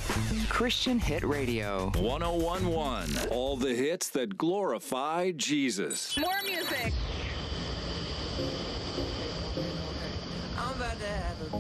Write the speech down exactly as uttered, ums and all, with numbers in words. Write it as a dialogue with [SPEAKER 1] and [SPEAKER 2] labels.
[SPEAKER 1] Christian Hit Radio.
[SPEAKER 2] one oh one point one. All the hits that glorify Jesus.
[SPEAKER 3] More music.
[SPEAKER 4] I'm about to have a